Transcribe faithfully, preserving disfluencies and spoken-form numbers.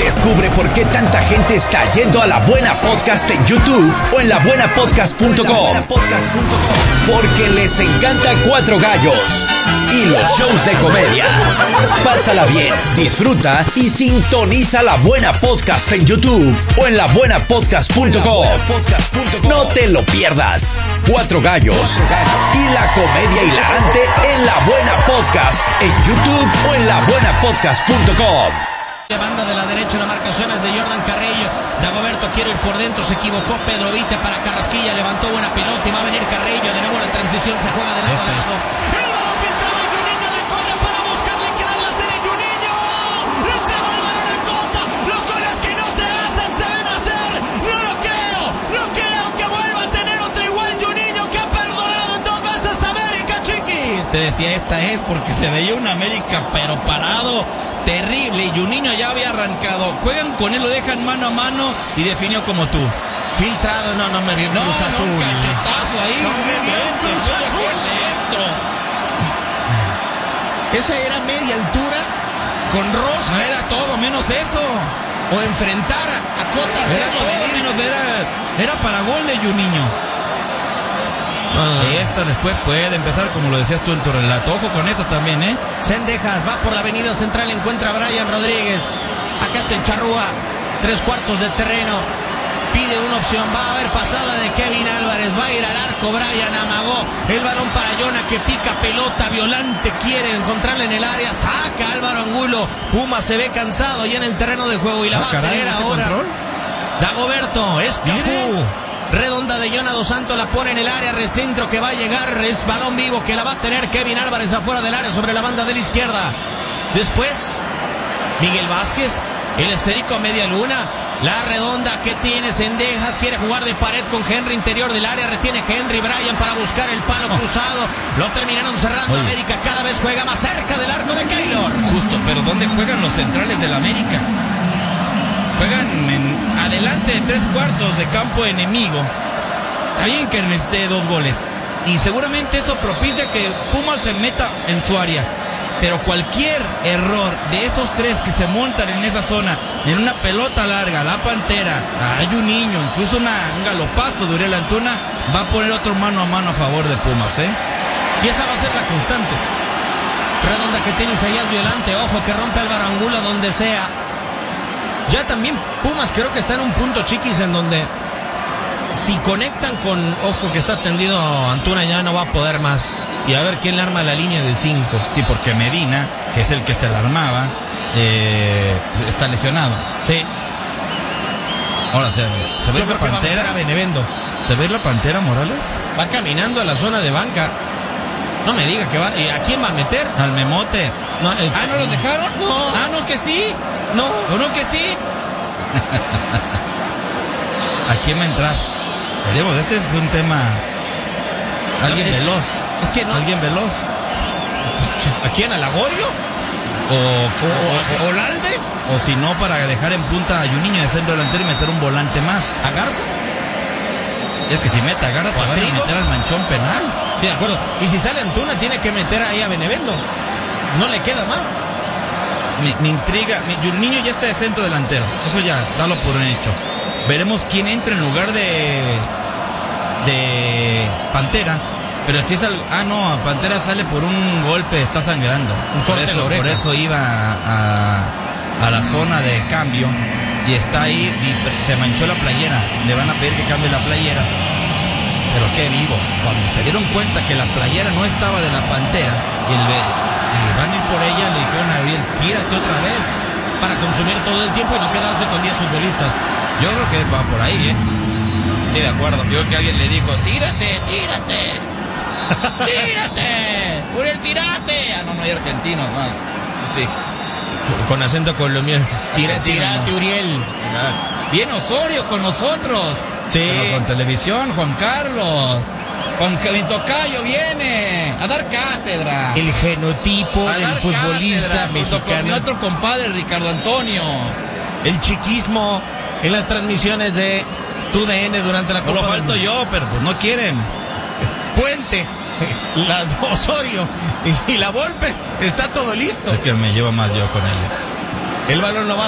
Descubre por qué tanta gente está yendo a La Buena Podcast en YouTube o en la buena podcast punto com. Porque les encanta Cuatro Gallos y los shows de comedia. Pásala bien, disfruta y sintoniza La Buena Podcast en YouTube o en la buena podcast punto com. No te lo pierdas. Cuatro Gallos y la comedia hilarante en La Buena Podcast en YouTube o en la buena podcast punto com. Banda de la derecha, la marcación es de Jordan Carrillo. Dagoberto quiere ir por dentro, se equivocó Pedro Vite para Carrasquilla, levantó buena pelota y va a venir Carrillo. De nuevo la transición, se juega de lado a lado. El balón filtrado y Juninho le corre para buscarle que dar la serie. Juninho le entregó el balón a Cota. Los goles que no se hacen se ven hacer. No lo creo, no creo que vuelva a tener otro igual Juninho, que ha perdonado dos veces a América, chiquis. Se decía, esta es porque se veía un América pero parado. Terrible, y Juninho ya había arrancado. Juegan con él, lo dejan mano a mano y definió como tú. Filtrado, no, no me vi un No, Cruz no, Azul. un cachetazo ahí. No me vi un Cruz Azul. Esa era media altura con rosca. No era todo menos eso. O enfrentar a, a Cota. Era todo menos, era, era para gol de Juninho. Ah. Esta después puede empezar, como lo decías tú en tu relato. Ojo con eso también, ¿eh? Cendejas va por la avenida central, encuentra a Brian Rodríguez. Acá está el Charrúa, tres cuartos de terreno. Pide una opción, va a haber pasada de Kevin Álvarez, va a ir al arco. Brian amagó el balón para Jonah, que pica pelota, Violante quiere encontrarle en el área, saca Álvaro Angulo. Puma se ve cansado ya en el terreno de juego y la ah, va caray, a tener ahora. Control. Dagoberto, es Cafú. Redonda de Jonah Dos Santos, la pone en el área, recentro que va a llegar, es balón vivo que la va a tener Kevin Álvarez afuera del área sobre la banda de la izquierda. Después, Miguel Vázquez, el esférico a media luna, la redonda que tiene Cendejas, quiere jugar de pared con Henry, interior del área, retiene Henry, Brian para buscar el palo oh. cruzado, lo terminaron cerrando. Oye. América cada vez juega más cerca del arco de Keylor. Justo, pero ¿dónde juegan los centrales del América? Juegan en adelante de tres cuartos de campo enemigo. Está bien que necesite dos goles. Y seguramente eso propicia que Pumas se meta en su área. Pero cualquier error de esos tres que se montan en esa zona, en una pelota larga, la Pantera, hay un niño, incluso una, un galopazo de Uriel Antuna, va a poner otro mano a mano a favor de Pumas, ¿eh? Y esa va a ser la constante. Redonda que tiene Isaías Violante, ojo que rompe Álvaro Angulo donde sea. Ya también Pumas creo que está en un punto, chiquis, en donde si conectan con, ojo que está tendido Antuna, ya no va a poder más. Y a ver quién le arma la línea de cinco. Sí, porque Medina, que es el que se la armaba, eh, está lesionado. Sí. Ahora se, se ve Yo la Pantera. Va a Benevendo. ¿Se ve la Pantera, Morales? Va caminando a la zona de banca. No me diga que va. ¿Y a quién va a meter? Al Memote. No, el... Ah, ¿no los dejaron? No. Ah, no, que sí. No. ¿O no que sí? ¿A quién va a entrar? Veremos, este es un tema... Alguien es, veloz. Es que no. Alguien veloz. ¿A quién? ¿A Lagorio? O, o, o, o Olalde. O si no, para dejar en punta a Juninho de centro delantero y meter un volante más. ¿A Garza? Es que si mete a Garza, van a meter al manchón penal. Sí, de acuerdo. Y si sale Antuna, tiene que meter ahí a Benevendo. No le queda más. Me, me intriga. Mi, Juninho ya está de centro delantero. Eso ya, dalo por un hecho. Veremos quién entra en lugar de de Pantera. Pero si es algo... Ah, no, Pantera sale por un golpe, está sangrando. Un por eso, por eso iba a, a, a la zona de cambio. Y está ahí y se manchó la playera. Le van a pedir que cambie la playera. Pero qué vivos. Cuando se dieron cuenta que la playera no estaba de la Pantera y, el, y van a ir por ella, le dijeron a Ariel, tírate otra vez. Para consumir todo el tiempo y no quedarse con diez futbolistas. Yo creo que va por ahí, ¿eh? Sí, de acuerdo. Yo creo que alguien le dijo, tírate, tírate. ¡Tírate! ¡Uriel, tírate! Ah, no, no hay argentinos, no. Sí. Con acento colombiano. Tírate, tírate, no. Uriel. Bien Osorio con nosotros. Sí. Pero con televisión, Juan Carlos. Con mi tocayo viene a dar cátedra. El genotipo a del futbolista cátedra, mexicano. Con mi otro compadre, Ricardo Antonio. El chiquismo en las transmisiones de T U D N durante la Copa. No lo falto yo, pero pues no quieren. Puente, las Osorio y la Volpe, está todo listo. Es que me llevo más yo con ellos. El balón lo va